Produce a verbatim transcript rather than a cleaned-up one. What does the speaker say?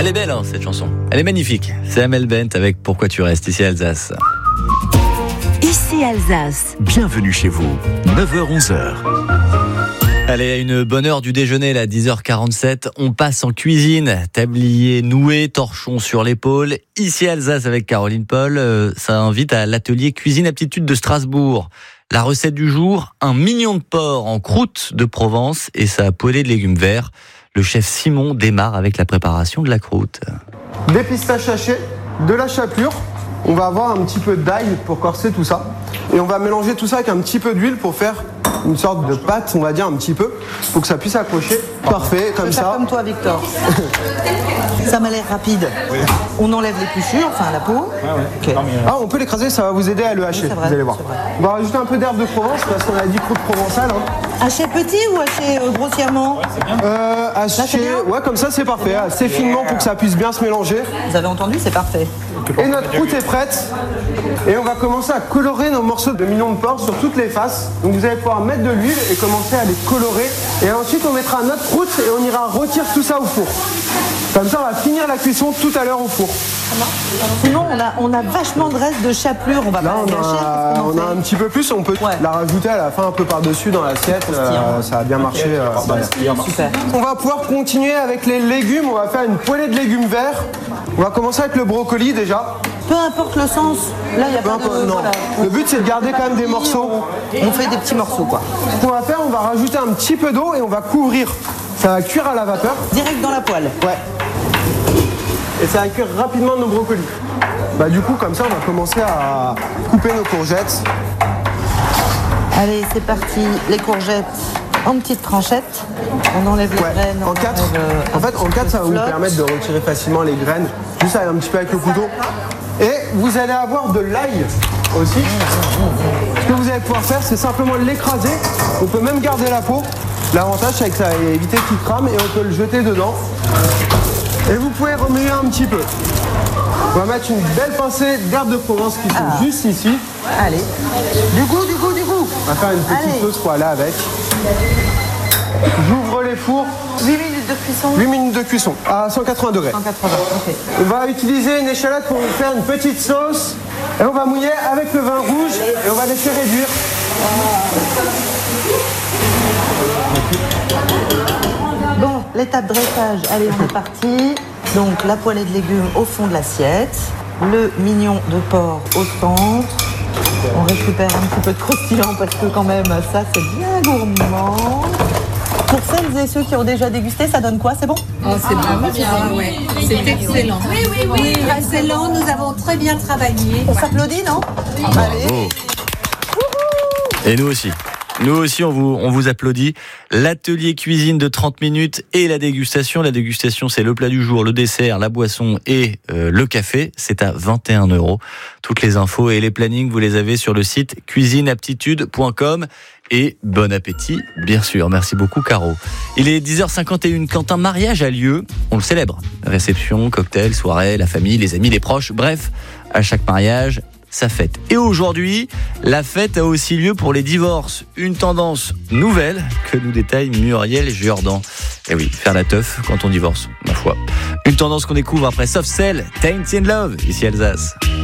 Elle est belle, hein, cette chanson. Elle est magnifique. C'est Amel Bent avec Pourquoi tu restes ici à Alsace. Ici Alsace. Bienvenue chez vous. neuf heures onze heures. Allez, à une bonne heure du déjeuner, là, dix heures quarante-sept, on passe en cuisine. Tablier noué, torchon sur l'épaule. Ici Alsace avec Caroline Paul, euh, ça invite à l'atelier Cuisine Aptitude de Strasbourg. La recette du jour, un mignon de porc en croûte de Provence et sa poêlée de légumes verts. Le chef Simon démarre avec la préparation de la croûte. Des pistaches hachées, de la chapelure. On va avoir un petit peu d'ail pour corser tout ça. Et on va mélanger tout ça avec un petit peu d'huile pour faire une sorte de pâte, on va dire un petit peu, pour que ça puisse accrocher. Parfait, comme ça. Comme toi, Victor. Ça m'a l'air rapide. Oui. On enlève l'épluchure, enfin la peau. Ah, ouais. Okay. Ah, on peut l'écraser, ça va vous aider à le hacher. Oui, vrai, vous allez voir. On va rajouter un peu d'herbe de Provence parce qu'on a dit croûte provençale. Hein. Haché petit ou haché euh, grossièrement? Ouais, c'est bien. Euh, haché, ouais, comme ça c'est parfait. C'est assez finement pour que ça puisse bien se mélanger. Vous avez entendu, c'est parfait. Et notre croûte est prête. Et on va commencer à colorer nos morceaux de mignon de porc sur toutes les faces. Donc vous allez pouvoir mettre de l'huile et commencer à les colorer. Et ensuite on mettra notre croûte et on ira retirer tout ça au four. Comme ça on va finir la cuisson tout à l'heure au four. Sinon on a, on a vachement de reste de chapelure, on va Là, pas on la gâcher. A, on a un petit peu plus, on peut ouais. la rajouter à la fin un peu par-dessus dans l'assiette. Euh, ça a bien marché. Euh, Super. On va pouvoir continuer avec les légumes, on va faire une poêlée de légumes verts. On va commencer avec le brocoli déjà. Peu importe le sens, là il n'y a Peu pas importe, de... non. Voilà. Le but c'est de garder quand même des morceaux. On, on fait des petits morceaux quoi. Ce qu'on va faire, on va rajouter un petit peu d'eau et on va couvrir. Ça va cuire à la vapeur. Direct dans la poêle. Ouais. Et ça va cuire rapidement nos brocolis. Bah du coup comme ça on va commencer à couper nos courgettes. Allez c'est parti, les courgettes en petites tranchettes. On enlève les ouais. graines. En quatre. En fait en quatre ça va vous permettre de retirer facilement les graines. Juste un petit peu avec le couteau. Et vous allez avoir de l'ail aussi. Ce que vous allez pouvoir faire c'est simplement l'écraser. On peut même garder la peau. L'avantage c'est que ça va éviter qu'il crame et on peut le jeter dedans. Et vous pouvez remuer un petit peu. On va mettre une belle pincée d'herbes de Provence qui sont ah. juste ici. Allez. Du goût, du goût, du goût. On va faire une petite Allez. sauce pour aller avec. J'ouvre les fours. huit minutes de cuisson. huit minutes de cuisson à cent quatre-vingts degrés. cent quatre-vingts, ok. On va utiliser une échalote pour faire une petite sauce. Et on va mouiller avec le vin rouge et on va laisser réduire. Bon, l'étape dressage, allez, on est parti. Donc, la poêlée de légumes au fond de l'assiette. Le mignon de porc au centre. On récupère un petit peu de croustillant parce que quand même, ça, c'est bien gourmand. Pour celles et ceux qui ont déjà dégusté, ça donne quoi? C'est bon? Oh, c'est ah, vraiment bien, bien ouais. C'est excellent. Oui, oui, oui, oui, excellent. Nous avons très bien travaillé. On s'applaudit, non? Oui. Allez. Et nous aussi. Nous aussi, on vous, on vous applaudit. L'atelier cuisine de trente minutes et la dégustation. La dégustation, c'est le plat du jour, le dessert, la boisson et euh, le café. C'est à vingt et un euros. Toutes les infos et les plannings, vous les avez sur le site cuisine aptitude point com. Et bon appétit, bien sûr. Merci beaucoup, Caro. Il est dix heures cinquante et une. Quand un mariage a lieu, on le célèbre. Réception, cocktail, soirée, la famille, les amis, les proches. Bref, à chaque mariage, sa fête. Et aujourd'hui, la fête a aussi lieu pour les divorces. Une tendance nouvelle que nous détaille Muriel Jordan. Et oui, faire la teuf quand on divorce, ma foi. Une tendance qu'on découvre après Soft Cell, Tainted Love, ici Alsace.